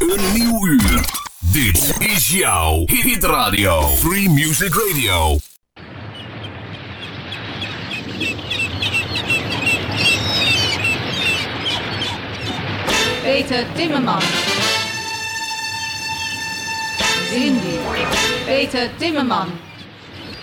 Een nieuw uur. Dit is jouw Hit Radio. Free Music Radio. Peter Timmerman. Cindy. Peter Timmerman.